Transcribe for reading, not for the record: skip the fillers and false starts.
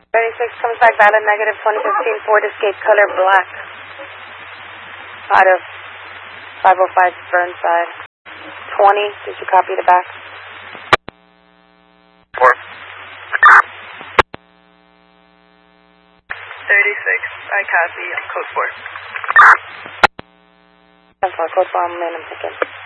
36 comes back valid negative 2015 Ford Escape color black. Out of 505 Burnside. 20, did you copy the back? 4. 36, I copy, code 4. 10-4, code 4, I'm in, I'm picking.